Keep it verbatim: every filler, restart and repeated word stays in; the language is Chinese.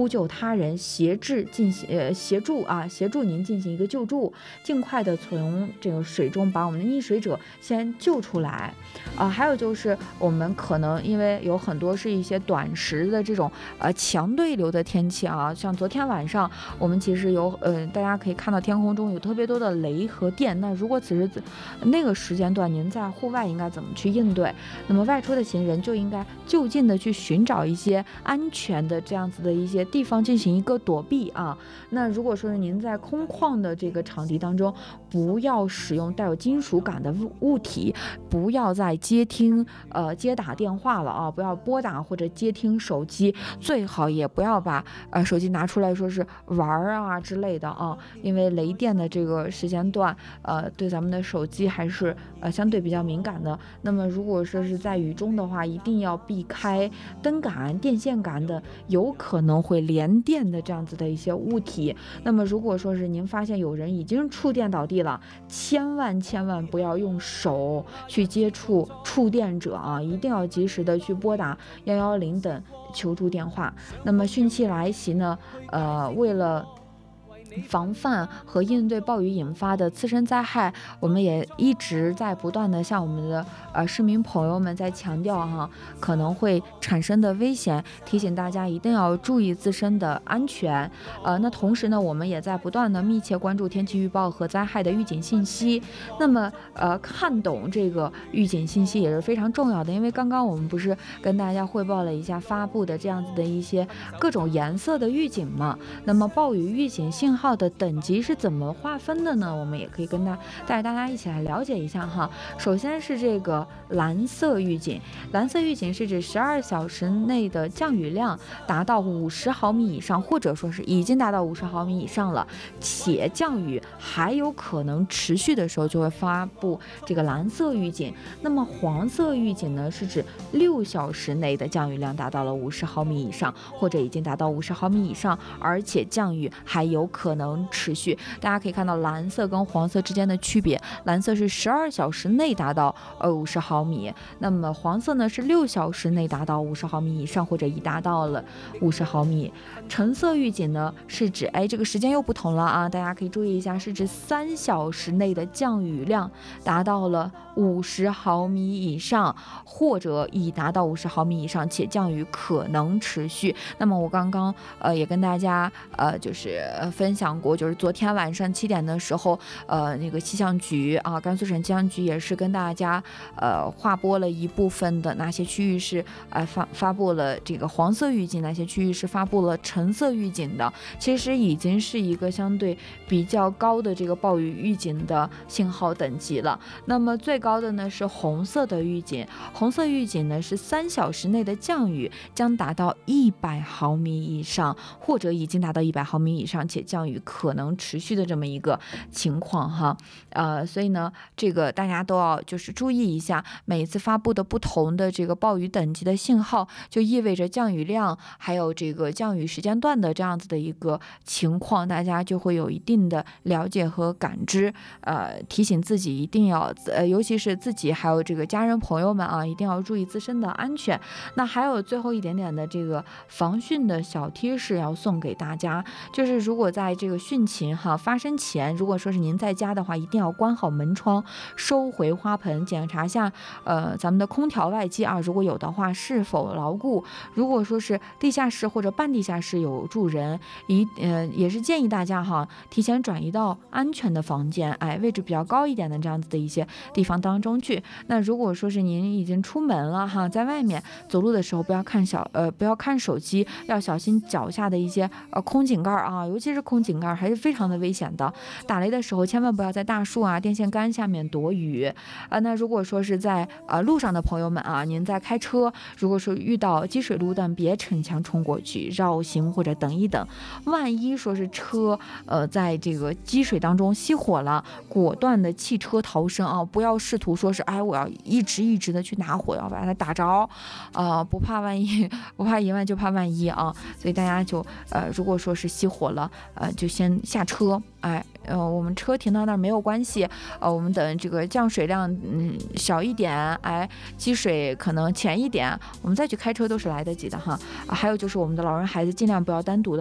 呼救他人，协治进行呃协助啊协助您进行一个救助，尽快的从这个水中把我们的溺水者先救出来啊。还有就是我们可能因为有很多是一些短时的这种呃强对流的天气啊，像昨天晚上我们其实有呃大家可以看到天空中有特别多的雷和电，那如果此时那个时间段您在户外应该怎么去应对？那么外出的行人就应该就近的去寻找一些安全的这样子的一些地方进行一个躲避啊。那如果说是您在空旷的这个场地当中，不要使用带有金属感的物体，不要再接听呃接打电话了啊，不要拨打或者接听手机，最好也不要把呃手机拿出来说是玩啊之类的啊，因为雷电的这个时间段呃对咱们的手机还是呃相对比较敏感的。那么如果说是在雨中的话，一定要避开灯杆、电线杆的有可能会连电的这样子的一些物体。那么如果说是您发现有人已经触电倒地了，千万千万不要用手去接触触电者啊，一定要及时的去拨打一一零等求助电话。那么汛期来袭呢，呃，为了防范和应对暴雨引发的自身灾害，我们也一直在不断的向我们的呃市民朋友们在强调哈，可能会产生的危险，提醒大家一定要注意自身的安全。呃，那同时呢，我们也在不断的密切关注天气预报和灾害的预警信息。那么呃，看懂这个预警信息也是非常重要的，因为刚刚我们不是跟大家汇报了一下发布的这样子的一些各种颜色的预警嘛？那么暴雨预警信号的等级是怎么划分的呢？我们也可以跟大带大家一起来了解一下哈。首先是这个蓝色预警，蓝色预警是指十二小时内的降雨量达到五十毫米以上，或者说是已经达到五十毫米以上了，且降雨还有可能持续的时候，就会发布这个蓝色预警。那么黄色预警呢，是指六小时内的降雨量达到了五十毫米以上，或者已经达到五十毫米以上，而且降雨还有可能持续。大家可以看到蓝色跟黄色之间的区别，蓝色是十二小时内达到呃五十毫米，那么黄色呢是六小时内达到五十毫米以上，或者已达到了五十毫米。橙色预警呢是指哎这个时间又不同了啊，大家可以注意一下，是指三小时内的降雨量达到了五十毫米以上，或者已达到五十毫米以上，且降雨可能持续。那么我刚刚呃也跟大家呃就是分享过，就是昨天晚上七点的时候，呃那个气象局啊，甘肃省气象局也是跟大家呃划拨了一部分的哪些区域是呃发发布了这个黄色预警，哪些区域是发布了橙色预警的。其实已经是一个相对比较高的这个暴雨预警的信号等级了。那么最高的呢是红色的预警，红色预警呢是三小时内的降雨将达到一百毫米以上，或者已经达到一百毫米以上，且降雨可能持续的这么一个情况哈。呃，所以呢，这个大家都要就是注意一下，每一次发布的不同的这个暴雨等级的信号，就意味着降雨量还有这个降雨时间段的这样子的一个情况，大家就会有一定的了解和感知。呃，提醒自己一定要呃，尤其是自己还有这个家人朋友们啊，一定要注意自身的安全。那还有最后一点点的这个防汛的小贴士要送给大家，就是如果在这个汛情哈发生前，如果说是您在家的话，一定要关好门窗，收回花盆，检查下呃咱们的空调外机啊，如果有的话是否牢固。如果说是地下室或者半地下室有住人，一呃也是建议大家哈提前转移到安全的房间，哎位置比较高一点的这样子的一些地方当中去。那如果说是您已经出门了哈，在外面走路的时候不要看小呃不要看手机，要小心脚下的一些呃空井盖啊，尤其是空井盖还是非常的危险的。打雷的时候千万不要在大树啊、电线杆下面躲雨啊、呃。那如果说是在呃路上的朋友们啊，您在开车，如果说遇到积水路段，别逞强冲过去，绕行或者等一等。万一说是车呃在这个积水当中熄火了，果断的弃车逃生啊，不要试图说是哎我要一直一直的去拿火，要把它打着啊、呃，不怕万一，不怕一万就怕万一啊。所以大家就呃如果说是熄火了，呃就先下车，哎。呃，我们车停到那儿没有关系，呃，我们等这个降水量嗯小一点，哎，积水可能浅一点，我们再去开车都是来得及的哈。啊，还有就是我们的老人孩子尽量不要单独的。